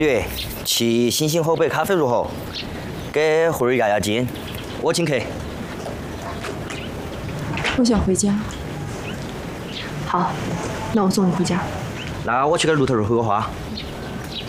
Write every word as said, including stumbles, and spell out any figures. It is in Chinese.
月去星星河北咖啡如何？给慧儿压压惊，我请客。 我想回家。好，那我送你回家。 那我去给卢头儿回个话。